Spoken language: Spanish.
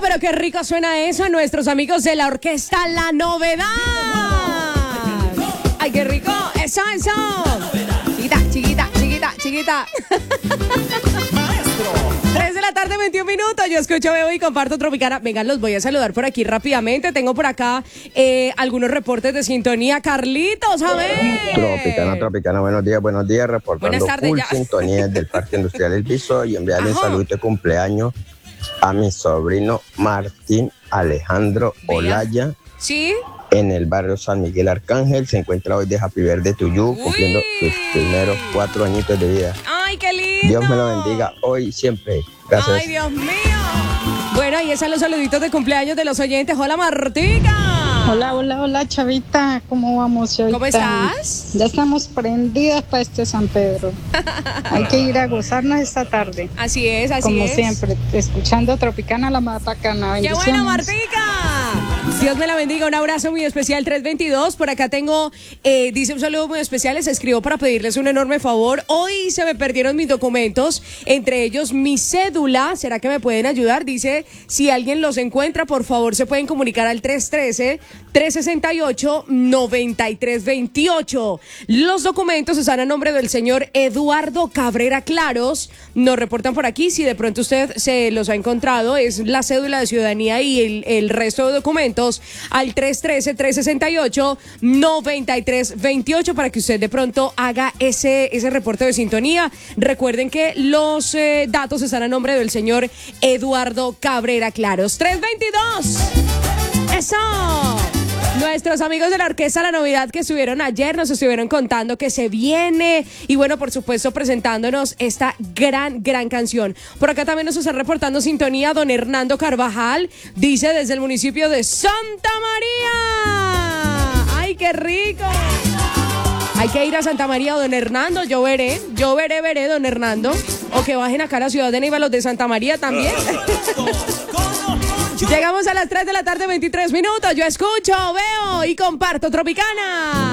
pero qué rico suena eso a nuestros amigos de la orquesta La Novedad. ¡Ay, qué rico! ¡Eso, eso! Chiquita. 3 de la tarde, 21 minutos. Yo escucho, veo y comparto Tropicana. Vengan, los voy a saludar por aquí rápidamente. Tengo por acá algunos reportes de sintonía. Carlitos, a ver. Tropicana, buenos días. Reportando Buenas tardes, full ya. sintonía del Parque Industrial El Viso y enviarle un saludito de cumpleaños a mi sobrino Martín Alejandro Olaya. ¿Sí? En el barrio San Miguel Arcángel. Se encuentra hoy de Happy Birthday to You, cumpliendo sus primeros 4 añitos de vida. ¡Ay, qué lindo! Dios me lo bendiga hoy y siempre. Gracias. ¡Ay, Dios mío! Bueno, ahí están los saluditos de cumpleaños de los oyentes. ¡Hola, Martica! Hola, Chavita. ¿Cómo vamos, Chavita? ¿Cómo estás? Ya estamos prendidas para este San Pedro. Hay que ir a gozarnos esta tarde. Así es. Como siempre, escuchando Tropicana, la más bacana. ¡Qué bueno, Martica! Dios me la bendiga, un abrazo muy especial, 322. Por acá tengo, dice un saludo muy especial, les escribo para pedirles un enorme favor. Hoy se me perdieron mis documentos, entre ellos mi cédula. ¿Será que me pueden ayudar? Dice, si alguien los encuentra, por favor se pueden comunicar al 313-368-9328. Los documentos están a nombre del señor Eduardo Cabrera Claros. Nos reportan por aquí, si de pronto usted se los ha encontrado, es la cédula de ciudadanía y el resto de documentos al 313-368-9328 para que usted de pronto haga ese reporte de sintonía. Recuerden que los datos están a nombre del señor Eduardo Cabrera Claros. 322. ¡Eso! Nuestros amigos de la Orquesta La Novedad que estuvieron ayer nos estuvieron contando que se viene y bueno, por supuesto presentándonos esta gran canción. Por acá también nos está reportando sintonía don Hernando Carvajal, dice desde el municipio de Santa María. ¡Ay, qué rico! Hay que ir a Santa María, don Hernando, yo veré, don Hernando, o que bajen acá a la ciudad de Neiva los de Santa María también. Llegamos a las 3 de la tarde, 23 minutos. Yo escucho, veo y comparto Tropicana.